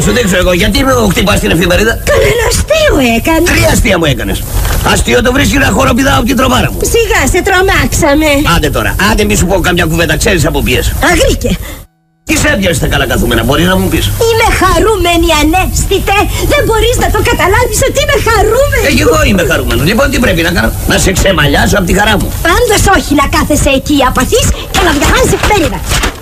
σου δείξω εγώ γιατί με χτυπάς την εφημερίδα. Κανένα αστείο έκανε. 3 αστεία μου έκανες. Αστείο το βρίσκει να χοροπηδάω από την τρομάρα μου. Σιγά σε τρομάξαμε. Άντε τώρα, άντε μη σου πω καμιά κουβέντα, ξέρεις από ποιες. Αγρίκε. Τι σε έπιασε τα καλά καθούμενα, μπορεί να μου πεις. Είμαι χαρούμενη, ανέστητε. Δεν μπορείς να το καταλάβεις ότι είμαι χαρούμενη. Και εγώ είμαι χαρούμενο. Λοιπόν, τι πρέπει να κάνω, να σε ξεμαλιάσω από τη χαρά μου. Πάντως όχι να κάθεσαι εκεί απαθής και να διαβάζεις εφημερίδα.